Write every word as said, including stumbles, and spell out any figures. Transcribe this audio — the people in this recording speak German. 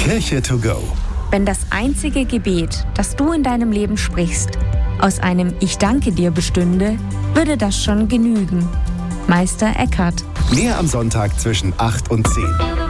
Kirche to go. Wenn das einzige Gebet, das du in deinem Leben sprichst, aus einem Ich danke dir bestünde, würde das schon genügen. Meister Eckhart. Mehr am Sonntag zwischen acht und zehn.